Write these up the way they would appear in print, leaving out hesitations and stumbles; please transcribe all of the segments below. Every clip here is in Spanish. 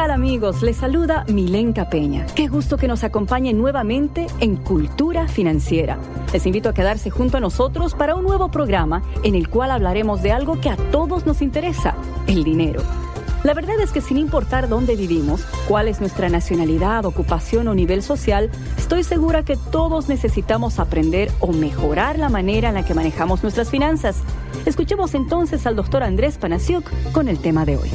tal, amigos? Les saluda Milenka Peña. Qué gusto que nos acompañen nuevamente en Cultura Financiera. Les invito a quedarse junto a nosotros para un nuevo programa en el cual hablaremos de algo que a todos nos interesa, el dinero. La verdad es que sin importar dónde vivimos, cuál es nuestra nacionalidad, ocupación o nivel social, estoy segura que todos necesitamos aprender o mejorar la manera en la que manejamos nuestras finanzas. Escuchemos entonces al doctor Andrés Panasiuk con el tema de hoy.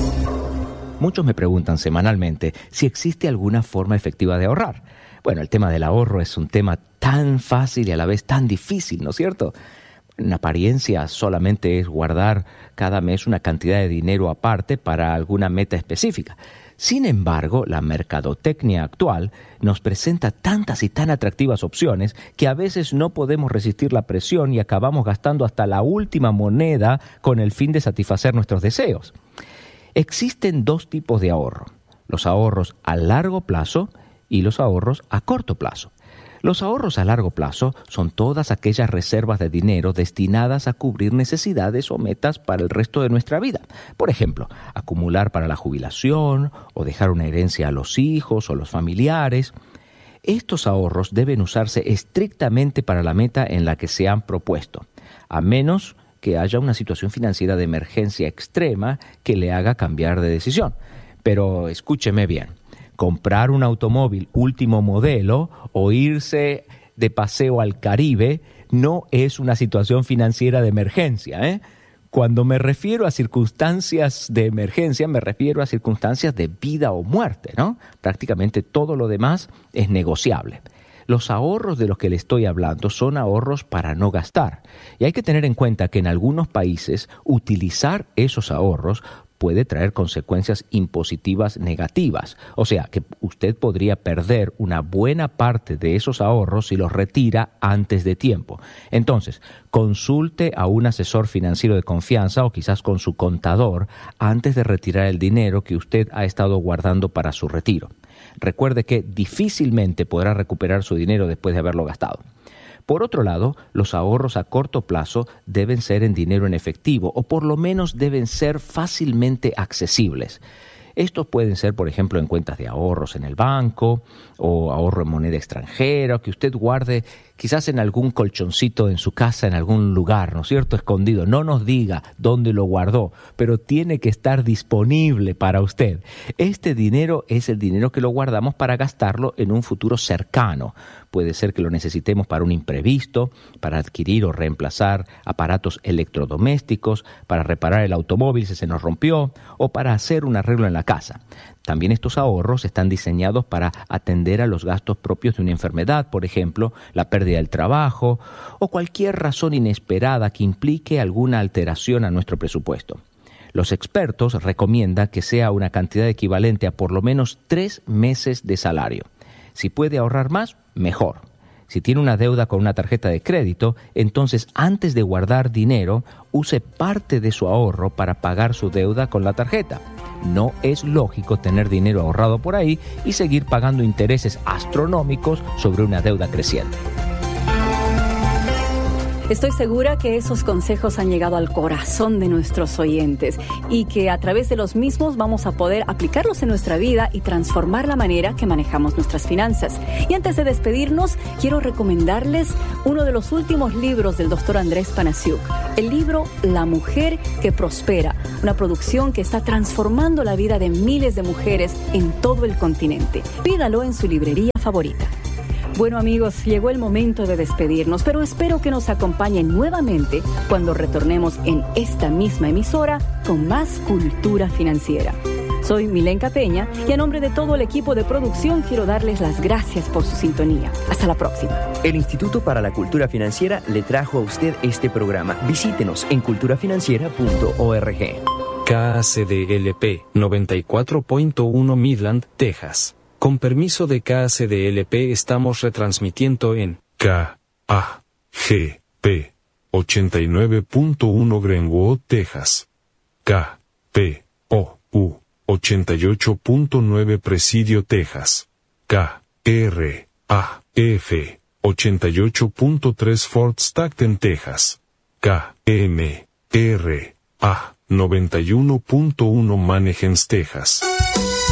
Muchos me preguntan semanalmente si existe alguna forma efectiva de ahorrar. Bueno, el tema del ahorro es un tema tan fácil y a la vez tan difícil, ¿no es cierto? En apariencia solamente es guardar cada mes una cantidad de dinero aparte para alguna meta específica. Sin embargo, la mercadotecnia actual nos presenta tantas y tan atractivas opciones que a veces no podemos resistir la presión y acabamos gastando hasta la última moneda con el fin de satisfacer nuestros deseos. Existen dos tipos de ahorro: los ahorros a largo plazo y los ahorros a corto plazo. Los ahorros a largo plazo son todas aquellas reservas de dinero destinadas a cubrir necesidades o metas para el resto de nuestra vida. Por ejemplo, acumular para la jubilación o dejar una herencia a los hijos o los familiares. Estos ahorros deben usarse estrictamente para la meta en la que se han propuesto, a menos que haya una situación financiera de emergencia extrema que le haga cambiar de decisión. Pero escúcheme bien. Comprar un automóvil último modelo o irse de paseo al Caribe no es una situación financiera de emergencia, Cuando me refiero a circunstancias de emergencia, me refiero a circunstancias de vida o muerte, ¿no? Prácticamente todo lo demás es negociable. Los ahorros de los que le estoy hablando son ahorros para no gastar. Y hay que tener en cuenta que en algunos países utilizar esos ahorros puede traer consecuencias impositivas negativas. O sea, que usted podría perder una buena parte de esos ahorros si los retira antes de tiempo. Entonces, consulte a un asesor financiero de confianza o quizás con su contador antes de retirar el dinero que usted ha estado guardando para su retiro. Recuerde que difícilmente podrá recuperar su dinero después de haberlo gastado. Por otro lado, los ahorros a corto plazo deben ser en dinero en efectivo o por lo menos deben ser fácilmente accesibles. Estos pueden ser, por ejemplo, en cuentas de ahorros en el banco o ahorro en moneda extranjera, o que usted guarde quizás en algún colchoncito en su casa, en algún lugar, ¿no es cierto?, escondido. No nos diga dónde lo guardó, pero tiene que estar disponible para usted. Este dinero es el dinero que lo guardamos para gastarlo en un futuro cercano. Puede ser que lo necesitemos para un imprevisto, para adquirir o reemplazar aparatos electrodomésticos, para reparar el automóvil si se nos rompió o para hacer un arreglo en la casa. También estos ahorros están diseñados para atender a los gastos propios de una enfermedad, por ejemplo, la pérdida del trabajo o cualquier razón inesperada que implique alguna alteración a nuestro presupuesto. Los expertos recomiendan que sea una cantidad equivalente a por lo menos 3 meses de salario. Si puede ahorrar más, mejor. Si tiene una deuda con una tarjeta de crédito, entonces antes de guardar dinero, use parte de su ahorro para pagar su deuda con la tarjeta. No es lógico tener dinero ahorrado por ahí y seguir pagando intereses astronómicos sobre una deuda creciente. Estoy segura que esos consejos han llegado al corazón de nuestros oyentes y que a través de los mismos vamos a poder aplicarlos en nuestra vida y transformar la manera que manejamos nuestras finanzas. Y antes de despedirnos, quiero recomendarles uno de los últimos libros del doctor Andrés Panasiuk, el libro La Mujer que Prospera, una producción que está transformando la vida de miles de mujeres en todo el continente. Pídalo en su librería favorita. Bueno, amigos, llegó el momento de despedirnos, pero espero que nos acompañen nuevamente cuando retornemos en esta misma emisora con más cultura financiera. Soy Milenka Peña y a nombre de todo el equipo de producción quiero darles las gracias por su sintonía. Hasta la próxima. El Instituto para la Cultura Financiera le trajo a usted este programa. Visítenos en culturafinanciera.org. KACDLP 94.1 Midland, Texas. Con permiso de KACDLP estamos retransmitiendo en KAGP 89.1 Greenwood, Texas. KPOU 88.9 Presidio, Texas. KRAF 88.3 Fort Stockton, Texas. KMRA 91.1 Manheim, Texas.